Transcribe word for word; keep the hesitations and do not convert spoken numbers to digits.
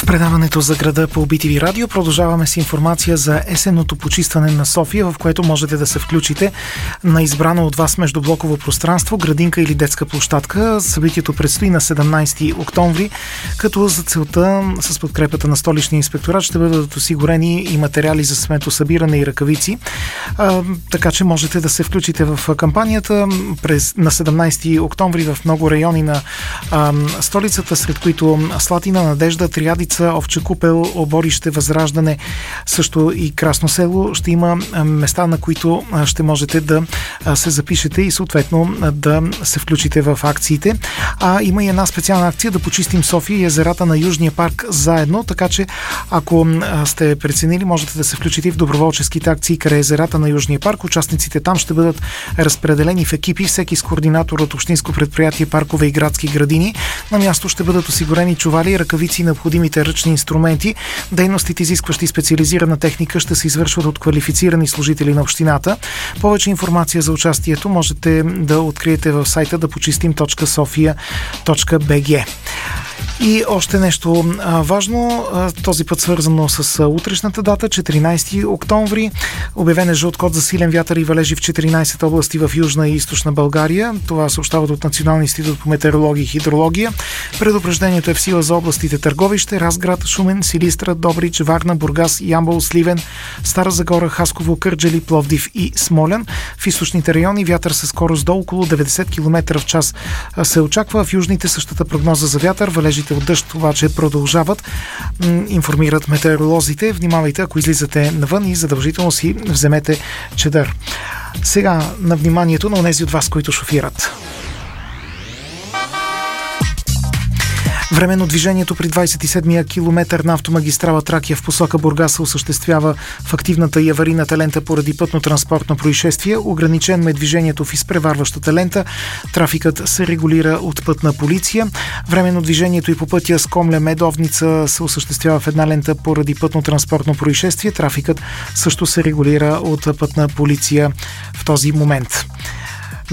В предаването за града по Би Ти Ви радио продължаваме с информация за есенното почистване на София, в което можете да се включите на избрано от вас междублоково пространство, градинка или детска площадка. Събитието предстои на седемнайсети октомври, като за целта с подкрепата на столичния инспекторат ще бъдат осигурени и материали за сметосъбиране и ръкавици. А, така че можете да се включите в кампанията през, на седемнайсети октомври в много райони на а, столицата, сред които Слатина, Надежда, Триадица, Овча купел, Оборище, Възраждане, също и Красно село. Ще има места, на които ще можете да се запишете и съответно да се включите в акциите. А има и една специална акция да почистим София и езерата на Южния парк заедно, така че ако сте преценили, можете да се включите в доброволческите акции край езерата на Южния парк. Участниците там ще бъдат разпределени в екипи, всеки с координатор от Общинско предприятие Паркове и градски градини. На място ще бъдат осигурени чували, ръкавици и необходимите ръчни инструменти. Дейностите, изискващи специализирана техника, ще се извършват от квалифицирани служители на общината. Повече информация за участието можете да откриете в сайта да почистим точка софия точка би джи. И още нещо а, важно, а, този път свързано с а, утрешната дата, четиринайсети октомври. Обявен е жълт код за силен вятър и валежи в четиринайсет области в Южна и Източна България. Това съобщават от Националния институт по метеорология и хидрология. Предупреждението е в сила за областите Търговище, Разград, Шумен, Силистра, Добрич, Варна, Бургас, Ямбол, Сливен, Стара Загора, Хасково, Кърджали, Пловдив и Смолян. В източните райони вятър със скорост до около деветдесет километра в час се очаква. В южните същата прогноза за вятър, валежите от дъжд обаче продължават. Информират метеоролозите. Внимавайте, ако излизате навън и задължително си вземете чадър. Сега на вниманието на онези от вас, които шофират. Временно движението при двайсет и седмия километър на автомагистрала Тракия в посока Бургас се осъществява в активната и аварийната лента поради пътно-транспортно происшествие. Ограничено е движението в изпреварващата лента. Трафикът се регулира от пътна полиция. Временно движението и по пътя Скомле Медовница се осъществява в една лента поради пътно-транспортно происшествие. Трафикът също се регулира от пътна полиция в този момент.